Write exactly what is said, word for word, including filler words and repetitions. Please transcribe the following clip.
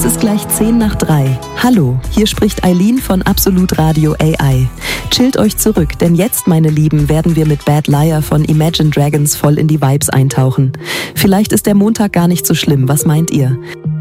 ist gleich zehn nach drei. Hallo, hier spricht Eileen von Absolut Radio A I. Chillt euch zurück, denn jetzt, meine Lieben, werden wir mit Bad Liar von Imagine Dragons voll in die Vibes eintauchen. Vielleicht ist der Montag gar nicht so schlimm, was meint ihr?